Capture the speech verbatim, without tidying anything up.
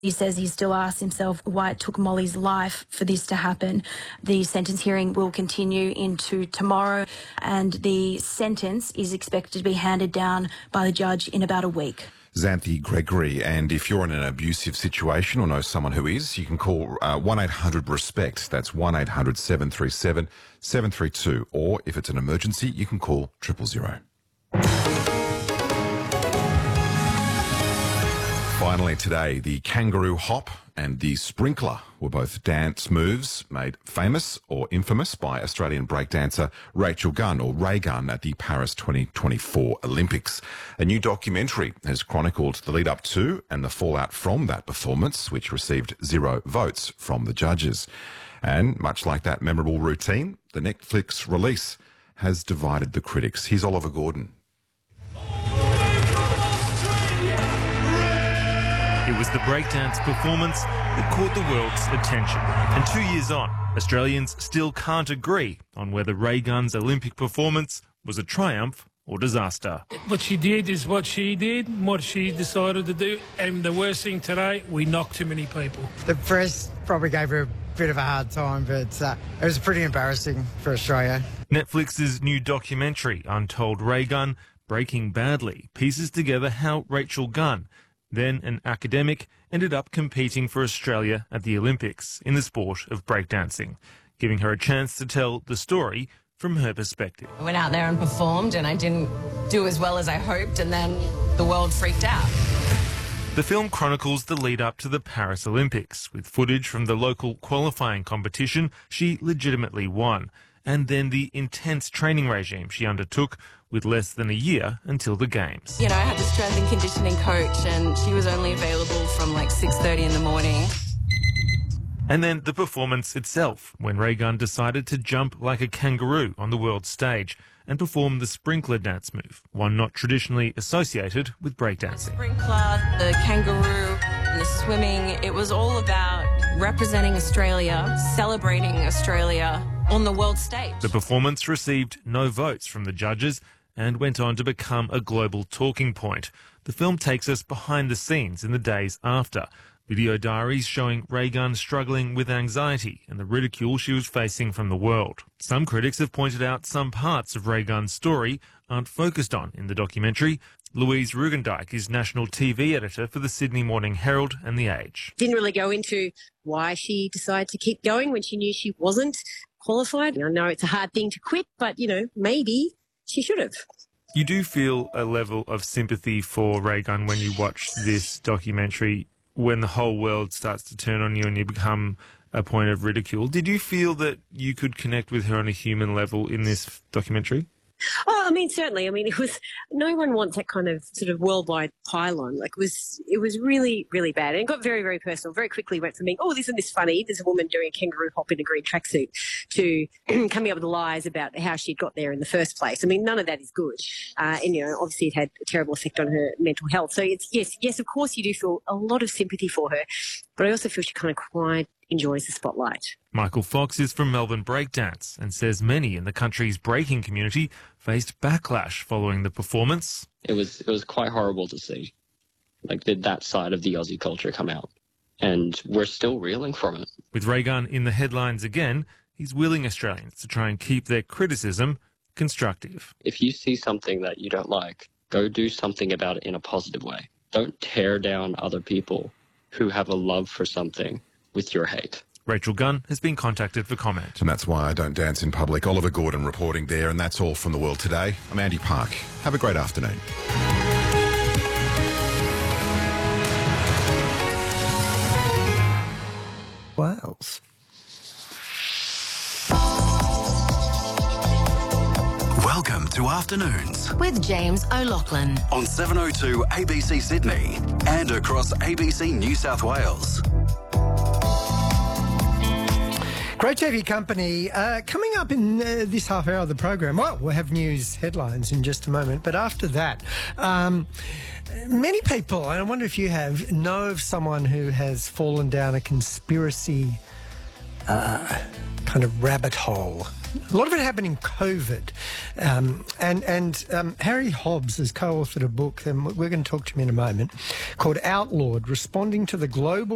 He says he still asks himself why it took Molly's life for this to happen. The sentence hearing will continue into tomorrow, and the sentence is expected to be handed down by the judge in about a week. Xanthi Gregory, and if you're in an abusive situation or know someone who is, you can call uh, one eight hundred RESPECT. That's one eight hundred seven three seven seven three two. Or if it's an emergency, you can call triple zero. Finally today, the kangaroo hop and the sprinkler were both dance moves made famous or infamous by Australian breakdancer Rachel Gunn, or Ray Gunn, at the Paris twenty twenty-four Olympics. A new documentary has chronicled the lead up to and the fallout from that performance, which received zero votes from the judges. And much like that memorable routine, the Netflix release has divided the critics. Here's Oliver Gordon. It was the breakdance performance that caught the world's attention. And two years on, Australians still can't agree on whether Ray Gunn's Olympic performance was a triumph or disaster. What she did is what she did, what she decided to do. And the worst thing today, we knocked too many people. The press probably gave her a bit of a hard time, but uh, it was pretty embarrassing for Australia. Netflix's new documentary, Untold Ray Gunn, Breaking Badly, pieces together how Rachel Gunn, then an academic, ended up competing for Australia at the Olympics in the sport of breakdancing, giving her a chance to tell the story from her perspective. I went out there and performed and I didn't do as well as I hoped, and then the world freaked out. The film chronicles the lead up to the Paris Olympics, with footage from the local qualifying competition she legitimately won, and then the intense training regime she undertook with less than a year until the Games. You know, I had the strength and conditioning coach, and she was only available from like six thirty in the morning. And then the performance itself, when Ray Gunn decided to jump like a kangaroo on the world stage and perform the sprinkler dance move, one not traditionally associated with breakdancing. The sprinkler, the kangaroo, the swimming, it was all about representing Australia, celebrating Australia on the world stage. The performance received no votes from the judges and went on to become a global talking point. The film takes us behind the scenes in the days after. Video diaries showing Ray Gunn struggling with anxiety and the ridicule she was facing from the world. Some critics have pointed out some parts of Ray Gunn's story aren't focused on in the documentary. Louise Rugendijk is national T V editor for the Sydney Morning Herald and The Age. Didn't really go into why she decided to keep going when she knew she wasn't qualified. I know it's a hard thing to quit, but, you know, maybe she should have. You do feel a level of sympathy for Ray Gunn when you watch this documentary, when the whole world starts to turn on you and you become a point of ridicule. Did you feel that you could connect with her on a human level in this documentary? Oh, I mean, certainly. I mean, it was, no one wants that kind of sort of worldwide pylon. Like, it was, it was really, really bad. And it got very, very personal. Very quickly went from being, oh, isn't this funny? There's a woman doing a kangaroo hop in a green tracksuit, to coming up with lies about how she got there in the first place. I mean, none of that is good. Uh, and, you know, obviously it had a terrible effect on her mental health. So it's, yes, yes, of course you do feel a lot of sympathy for her, but I also feel she kind of quite enjoys the spotlight. Michael Fox is from Melbourne Breakdance and says many in the country's breaking community faced backlash following the performance. It was it was quite horrible to see, like, did that side of the Aussie culture come out, and we're still reeling from it. With Ray Gunn in the headlines again, he's willing Australians to try and keep their criticism constructive. If you see something that you don't like, go do something about it in a positive way. Don't tear down other people who have a love for something with your hate. Rachel Gunn has been contacted for comment. And that's why I don't dance in public. Oliver Gordon reporting there, and that's all from The World Today. I'm Andy Park. Have a great afternoon. Wales. Welcome to Afternoons with James O'Loughlin on seven oh two A B C Sydney and across A B C New South Wales. Great T V company. Uh, coming up in uh, this half hour of the program, well, we'll have news headlines in just a moment. But after that, um, many people, and I wonder if you have, know of someone who has fallen down a conspiracy uh, kind of rabbit hole. A lot of it happened in COVID. Um, and and um, Harry Hobbs has co-authored a book, and we're going to talk to him in a moment, called Outlawed, Responding to the Global